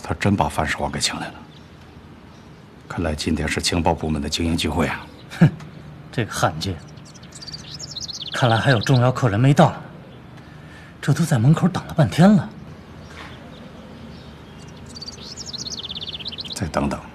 他真把范世华给请来了。看来今天是情报部门的精英聚会啊！ 哼，这个汉奸，看来还有重要客人没到呢。这都在门口等了半天了。 再等等。